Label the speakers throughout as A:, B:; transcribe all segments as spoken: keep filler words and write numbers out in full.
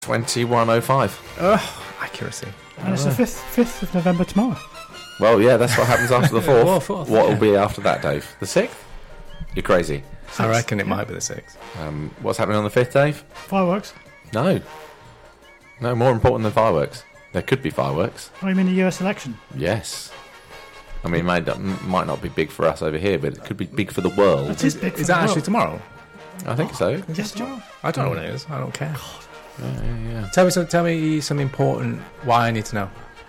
A: twenty-one oh five.
B: Oh, accuracy.
C: And it's the fifth, fifth of November tomorrow.
A: Well, yeah, that's what happens after the fourth.
B: Well, fourth,
A: what will
B: yeah.
A: be after that, Dave? The sixth? You're crazy.
B: I reckon it might be the sixth.
A: Um, what's happening on the fifth, Dave?
C: Fireworks.
A: No. No, more important than fireworks. There could be fireworks.
C: Oh, you mean the U S election?
A: Yes. I mean, it might not, might not be big for us over here, but it could be big for the world.
C: It is big for
B: Is
C: the
B: that actually
C: world.
B: tomorrow?
A: I think so.
C: Yes, tomorrow.
B: I don't know what it is. I don't care.
A: Yeah, yeah, yeah.
B: Tell me, some, tell me something important. Why I need to know.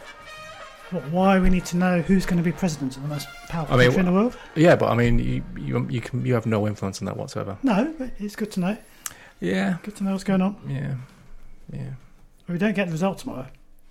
C: What, why we need to know who's going to be president of the most powerful
B: I mean,
C: country in the world?
B: Yeah, but I mean, you you you can you have no influence on that whatsoever.
C: No, but it's good to know.
B: Yeah,
C: Good to know what's going on.
B: yeah, yeah.
C: We don't get the result tomorrow.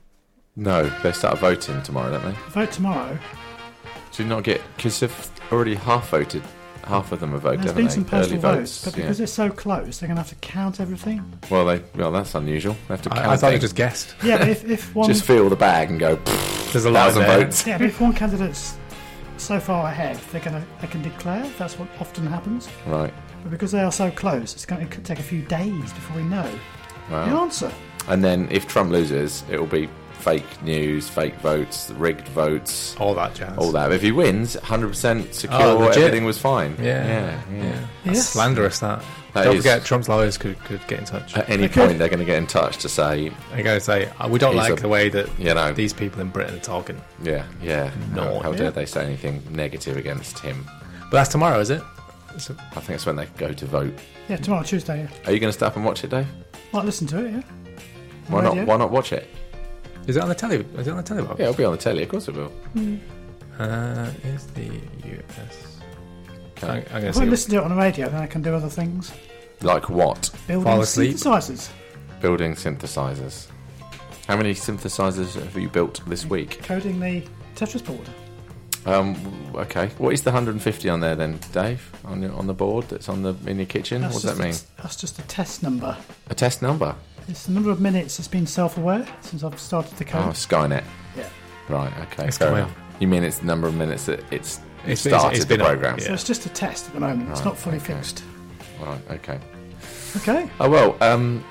A: No, they start voting tomorrow, don't they?
C: Vote tomorrow.
A: Do you not get... Because they've already half voted. Half of them have voted,
C: There's
A: haven't
C: been
A: they?
C: some postal
A: Early
C: votes,
A: votes.
C: but because they're so close, they're going to have to count everything.
A: yeah. Well, they, well, that's unusual. They have to count
B: I, I thought you
A: things.
B: just guessed.
C: Yeah, but if, if one...
A: Just feel the bag and go, pfft,
B: There's a lot
A: thousand
B: of there.
A: votes.
C: Yeah, but if one candidate's so far ahead, they're going to they can declare. That's what often happens.
A: Right.
C: But because they are so close, it's going to take a few days before we know the
A: Wow.
C: answer.
A: And then if Trump loses, it will be fake news, fake votes, rigged votes,
B: All that jazz.
A: all that. But if he wins, one hundred percent secure,
B: Oh, legit.
A: everything was fine.
B: Yeah,
A: Yeah, yeah.
B: yeah. That's
C: Yes.
B: slanderous. That.
A: That
B: Don't
A: is-
B: forget, Trump's lawyers could, could get in touch.
A: At any
C: They could.
A: point, they're going to get in touch to say,
B: They're going to say, "Oh, we don't
A: He's
B: like
A: a-
B: the way that
A: you know,
B: these people in Britain are talking.
A: yeah, yeah.
B: No.
A: How, how
C: Yeah.
A: dare they say anything negative against him?
B: But that's tomorrow, is it? So,
A: I think it's when they go to vote.
C: Yeah, tomorrow, Tuesday. Yeah.
A: Are you going to stop and watch it, Dave?
C: Might listen to it. Yeah.
A: Why
C: Radio.
A: not? Why not watch it?
B: is it on the telly? Is it on the telly box?
A: Yeah, it'll be on the telly. Of course it will.
B: Uh, is the U S?
A: Okay.
B: I, I'm going
C: If
B: to
C: I
B: see.
C: listen to it on the radio, then I can do other things.
A: Like what?
C: Building
B: Fall asleep.
C: synthesizers.
A: Building synthesizers. How many synthesizers have you built this week?
C: Coding the Tetris board.
A: Um, okay. What is the one hundred fifty on there then, Dave? On your, on the board that's on the in your kitchen?
C: That's
A: what does
C: just
A: that
C: a-
A: mean?
C: that's just a test number.
A: A test number?
C: It's the number of minutes it's been self-aware since I've started the code.
A: Oh, Skynet.
C: Yeah.
A: Right. Okay.
B: It's
A: fair
B: going.
A: enough. You mean it's the number of minutes that it's,
B: It's-
A: started
B: it's- it's been
A: the
B: on,
A: program?
B: yeah.
C: So it's just a test at the moment. It's
A: Right,
C: not fully
A: okay.
C: fixed.
A: Right. Okay.
C: Okay.
A: Oh well. Um.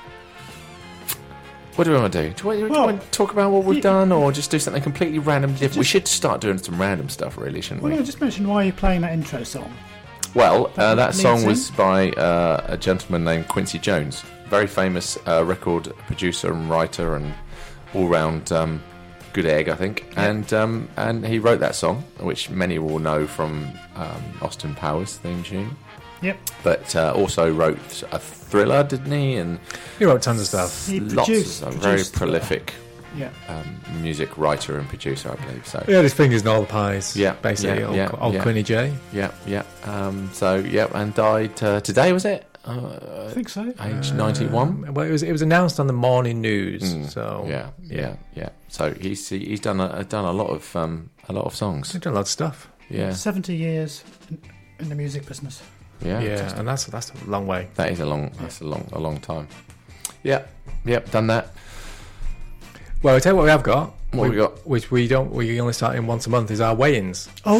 A: What do we want to do? Do you, want, do you
C: Well,
A: want to talk about what we've
C: you-
A: done, or just do something completely random? different? we
C: just-
A: should start doing some random stuff, really, shouldn't
C: Well,
A: we?
C: no, just mention why you're playing that intro song.
A: Well, uh, that
C: leads
A: song
C: in.
A: was by uh, a gentleman named Quincy Jones, very famous uh, record producer and writer and all-round um, good egg, I think.
C: Yeah.
A: And um, and he wrote that song, which many will know from um, Austin Powers' theme tune.
C: Yep.
A: But uh, also wrote a Thriller, didn't he? And
B: He wrote tons of stuff.
C: He
A: lots
C: produced-
A: of very
C: produced
A: prolific
C: Yeah.
A: um, music writer and producer, I believe. So
B: He had his fingers in all the pies.
A: Yeah,
B: basically.
A: yeah,
B: old
A: yeah,
B: old
A: yeah.
B: Quinny J.
A: yeah, yeah. Um, so yeah, and died uh, today, was it? Uh,
C: I think so.
A: age ninety-one.
B: Um, well, it was it was announced on the morning news.
A: Mm,
B: so
A: yeah, yeah, yeah. So he's he- he's done a, done a lot of um, a lot of songs.
B: He's done a lot of stuff.
A: Yeah,
C: seventy years in, in the music business.
A: yeah,
B: Yeah,
A: just-
B: and that's that's a long way.
A: that is a long that's a long a long time. Yeah, yep, done that.
B: Well, I tell you what we have got.
A: What
B: we,
A: we got?
B: Which we don't. We only start in once a month. Is our weigh-ins.
C: Oh,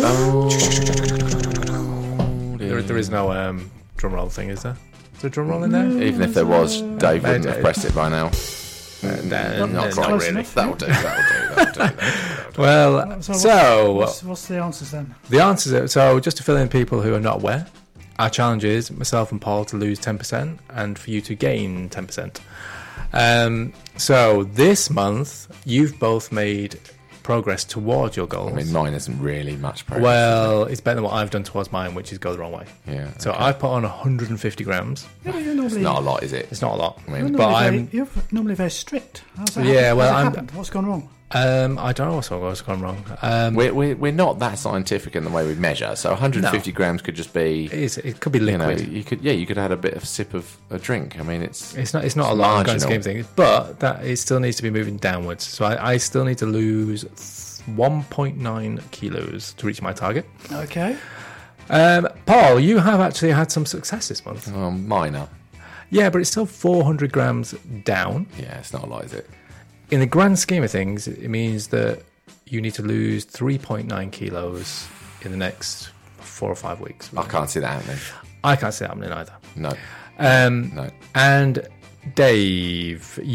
A: Oh,
B: There, there is no um, drum roll thing, is there? Is there a drum roll in there?
A: Even if there was, Dave wouldn't have
B: Uh,
A: pressed it by now.
B: Uh,
A: Mm,
B: no,
A: not
B: no,
A: quite
B: not
A: really.
B: really.
A: That'll do. That'll do. That'll do. That'll do.
B: Well,
C: so,
B: so
C: what's, what's, what's the answers then?
B: the answers are, so just to fill in people who are not aware, our challenge is myself and Paul to lose ten percent and for you to gain ten percent. Um, so this month, you've both made progress towards your goals.
A: I mean, mine isn't really much progress.
B: well, it's better than what I've done towards mine, which is go the wrong way.
A: yeah.
B: So
A: okay.
B: I put on one hundred fifty grams.
C: Yeah, but you're normally,
A: Not a lot, is it?
B: It's not a lot.
A: I
C: you're
A: mean,
B: but
C: normally, very,
B: I'm-
C: you're normally very strict. How's that
B: Yeah,
C: happened?
B: well,
C: How's it
B: I'm-
C: happened? What's gone wrong?
B: Um, I don't know what's what's gone wrong. Um,
A: we're, we're we're not that scientific in the way we measure. So one hundred fifty grams could just be.
B: it, is, it could be
A: You know,
B: liquid.
A: you could yeah, you could have had a bit of sip of a drink. I mean, it's
B: It's not. It's not
A: It's
B: a lot of grand
A: marginal.
B: scheme thing, but that it still needs to be moving downwards. So I, I still need to lose one point nine kilos to reach my target.
C: Okay.
B: Um, Paul, you have actually had some success this month.
A: well, minor.
B: Yeah, but it's still four hundred grams down.
A: Yeah, it's not a lot, is it?
B: In the grand scheme of things, it means that you need to lose three point nine kilos in the next four or five weeks.
A: I can't see that happening.
B: I can't see that happening either.
A: No,
B: Um,
A: no.
B: And Dave,